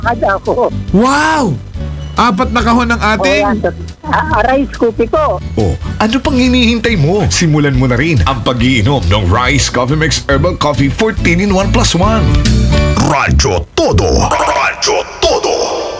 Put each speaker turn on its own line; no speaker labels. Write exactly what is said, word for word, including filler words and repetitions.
Kada ako.
Wow! Apat na kahon ng
O
ating...
yan, ah, rice cookie ko.
Oh, ano pang hinihintay mo? Simulan mo na rin ang pag-iinom ng Rice Coffee Mix Herbal Coffee fourteen in one plus one.
Radyo Todo. Radyo